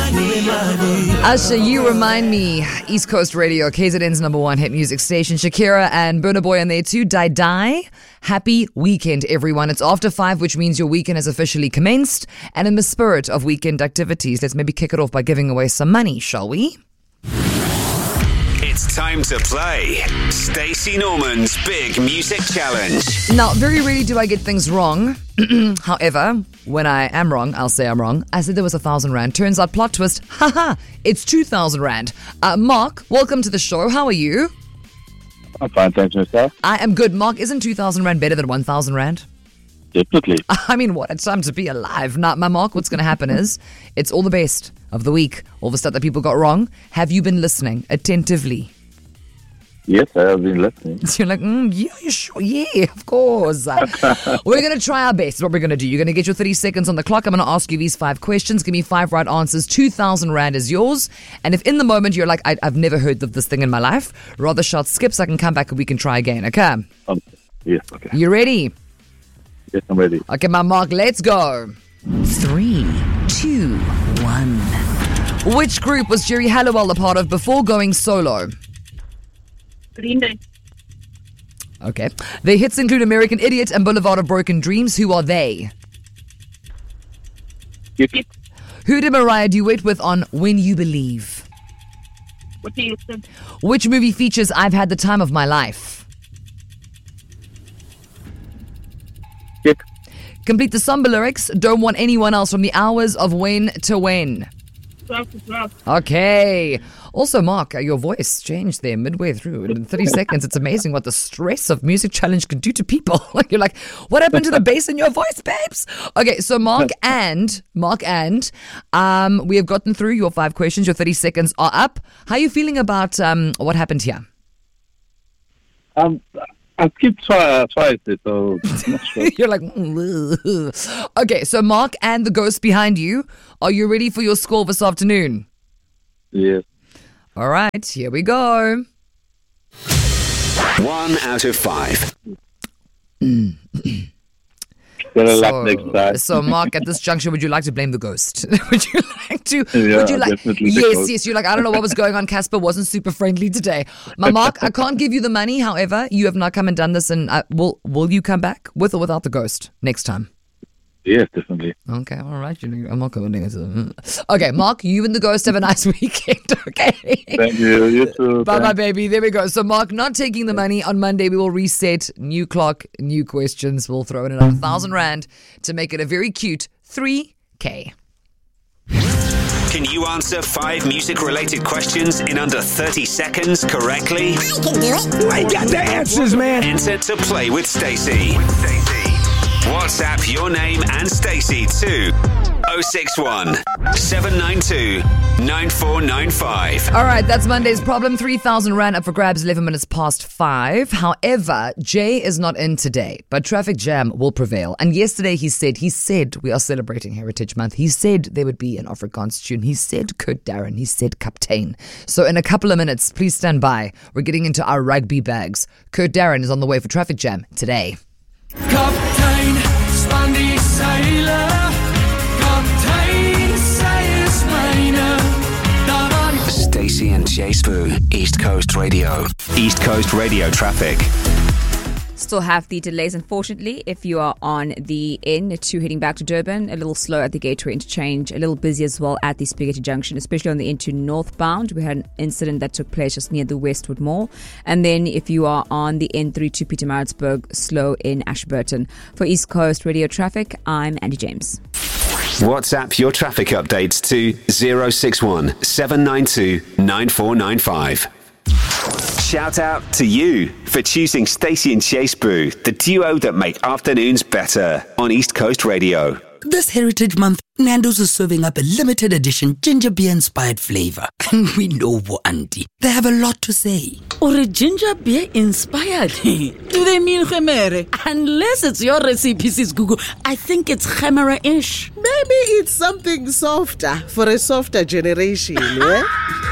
Usher, You Remind Me. East Coast Radio, KZN's #1 hit music station. Shakira and Burna Boy on there too. Die. Happy weekend, everyone. It's after 5, which means your weekend has officially commenced. And in the spirit of weekend activities, let's maybe kick it off by giving away some money, shall we? It's time to play Stacey Norman's Big Music Challenge. Now, very rarely do I get things wrong. However, when I am wrong, I'll say I'm wrong. I said there was 1,000 Rand. Turns out, plot twist, it's 2,000 Rand. Mark, welcome to the show. How are you? I'm fine, thanks, yourself. I am good. Mark, isn't 2,000 Rand better than 1,000 Rand? Definitely. I mean, what a time to be alive. Now, my Mark, what's going to happen is it's all the best of the week. All the stuff that people got wrong. Have you been listening attentively? Yes, I have been listening. So you're like, yeah, sure, yeah, of course. We're going to try our best. What we're going to do, you're going to get your 30 seconds on the clock. I'm going to ask you these 5 questions. Give me 5 right answers. 2,000 Rand is yours. And if in the moment you're like, I've never heard of this thing in my life, rather shout skip so I can come back and we can try again, okay? Yes, okay. You ready? Yes, I'm ready. Okay, my Mark, let's go. 3, 2, 1. Which group was Jerry Halliwell a part of before going solo? Green Day. Okay. Their hits include American Idiot and Boulevard of Broken Dreams. Who are they? Yes. Who did Mariah duet with on When You Believe? Whitney Houston. Which movie features I've Had the Time of My Life? Yes. Complete the samba lyrics. Don't want anyone else from the hours of when to when. 12 to 12. Okay. Also, Mark, your voice changed there midway through. In 30 seconds, it's amazing what the stress of Music Challenge can do to people. You're like, what happened to the bass in your voice, babes? Okay, so Mark and we have gotten through your 5 questions. Your 30 seconds are up. How are you feeling about what happened here? I skipped twice, so I'm not sure. You're like, okay, so Mark and the ghost behind you, are you ready for your score this afternoon? Yes. All right, here we go. 1 out of 5. Better luck next time. So, Mark, at this juncture, would you like to blame the ghost? Would you like to? Yeah, would you like? definitely the Yes, ghost. yes. You're like, I don't know what was going on. Casper wasn't super friendly today. My Mark, I can't give you the money. However, you have not come and done this, and will you come back with or without the ghost next time? Yes, definitely. Okay, all right. I'm not going to. Okay, Mark, you and the ghost have a nice weekend. Okay. Thank you. You too. Bye, baby. There we go. So, Mark, not taking the money. On Monday, we will reset. New clock, new questions. We'll throw in another 1,000 Rand to make it a very cute 3K. Can you answer 5 music-related questions in under 30 seconds correctly? I can do it. I got the answers, man. Enter to play with Stacey. WhatsApp your name and Stacey to 061 792 9495. All right, that's Monday's problem. 3,000 Rand up for grabs, 11 minutes past 5. However, Jay is not in today, but traffic jam will prevail. And yesterday he said we are celebrating Heritage Month. He said there would be an Afrikaans tune. He said Kurt Darren. He said Captain. So in a couple of minutes, please stand by. We're getting into our rugby bags. Kurt Darren is on the way for traffic jam today. Kaptein, span die seile. Kaptein, sy is myne. Stacey and Jay Spoo, East Coast Radio. East Coast Radio traffic. Still have the delays, unfortunately, if you are on the N2 heading back to Durban. A little slow at the Gateway interchange, a little busy as well at the Spaghetti Junction, especially on the N2 northbound. We had an incident that took place just near the Westwood Mall. And then if you are on the N3 to Pietermaritzburg, slow in Ashburton. For East Coast Radio traffic, I'm Andy James. WhatsApp your traffic updates to 061 792 9495. Shout out to you for choosing Stacey and Jay Spoo, the duo that make afternoons better on East Coast Radio. This Heritage Month, Nando's is serving up a limited edition ginger beer inspired flavor. And we know what, Auntie. They have a lot to say. Or a ginger beer inspired? Do they mean Gemere? Unless it's your recipe, Sis Google. I think it's Gemere-ish. Maybe it's something softer for a softer generation, yeah?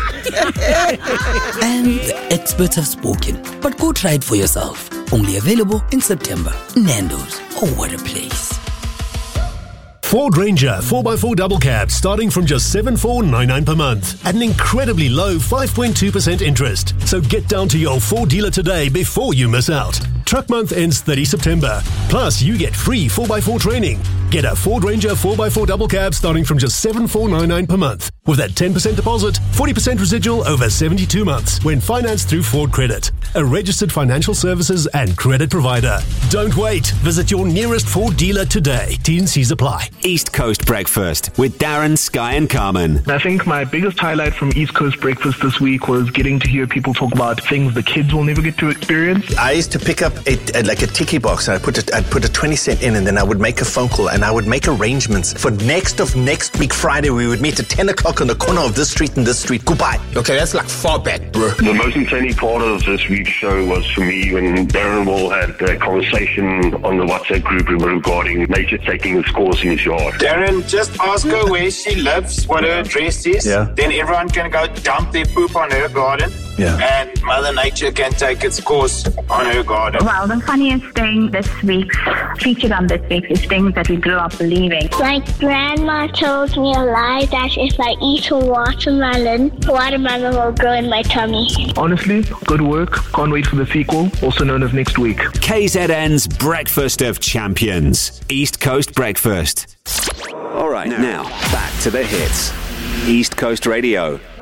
And the experts have spoken. But go try it for yourself. Only available in September. Nando's. Oh, what a place. Ford Ranger 4x4 double cab starting from just $7,499 per month at an incredibly low 5.2% interest. So get down to your Ford dealer today before you miss out. Truck month ends 30 September. Plus, you get free 4x4 training. Get a Ford Ranger 4x4 double cab starting from just $7,499 per month. With that 10% deposit, 40% residual over 72 months when financed through Ford Credit, a registered financial services and credit provider. Don't wait. Visit your nearest Ford dealer today. T&Cs apply. East Coast Breakfast with Darren, Sky and Carmen. I think my biggest highlight from East Coast Breakfast this week was getting to hear people talk about things the kids will never get to experience. I used to pick up a tiki box and I'd put a 20 cent in and then I would make a phone call and I would make arrangements for next week Friday. We would meet at 10 o'clock on the corner of this street and this street. Goodbye. Okay, that's like far back, bro. The most entertaining part of this week's show was for me when Darren Wall had a conversation on the WhatsApp group regarding nature taking its course in his yard. Darren, just ask her where she lives, what her address is. Yeah. Then everyone can go dump their poop on her garden. Yeah. And Mother Nature can take its course on her garden. Well, the funniest thing featured on this week is things that we grew up believing. My grandma told me a lie that if I eat a watermelon will grow in my tummy. Honestly, good work. Can't wait for the sequel, also known as next week. KZN's Breakfast of Champions. East Coast Breakfast. All right, now back to the hits. East Coast Radio.